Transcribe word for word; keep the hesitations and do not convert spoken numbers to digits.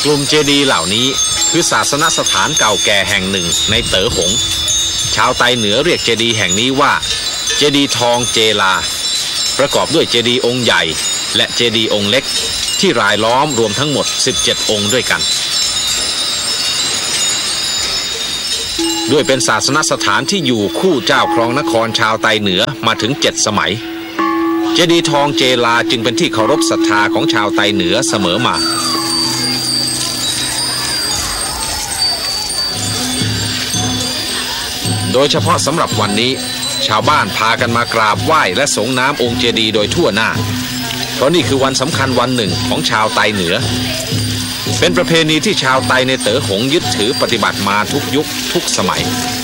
กลุ่มเจดีย์เหล่านี้คือศาสนสถานเก่าแก่แห่งหนึ่งในเต๋อหงชาวไตเหนือเรียกเจดีย์แห่งนี้ว่าเจดีย์ทองเจลาประกอบด้วยเจดีย์องค์ใหญ่และเจดีย์องค์เล็กที่รายล้อมรวมทั้งหมดสิบเจ็ดองค์ด้วยกันด้วยเป็นศาสนสถานที่อยู่คู่เจ้าครองนครชาวไตเหนือมาถึงเจ็ดสมัยเจดีย์ทองเจลาจึงเป็นที่เคารพศรัทธาของชาวไตเหนือเสมอมาโดยเฉพาะสำหรับวันนี้ชาวบ้านพากันมากราบไหว้และสงน้ำองค์เจดีย์โดยทั่วหน้าเพราะนี่คือวันสำคัญวันหนึ่งของชาวไตเหนือเป็นประเพณีที่ชาวไตในเต๋อหงยึดถือปฏิบัติมาทุกยุคทุกสมัย